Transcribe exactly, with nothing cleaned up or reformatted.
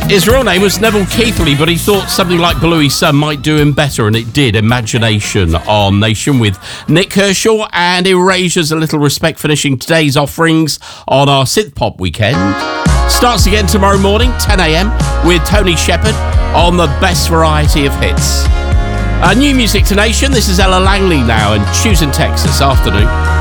His real name was Neville Keithley, but he thought something like Bluey's Son might do him better, and it did. Imagination on Nation with Nick Kershaw, and Erasure's A Little Respect, finishing today's offerings on our Synth Pop weekend. Starts again tomorrow morning, ten a.m, with Tony Shepard on the best variety of hits. Uh, new music to Nation. This is Ella Langley now, and Choosing Texas. Afternoon.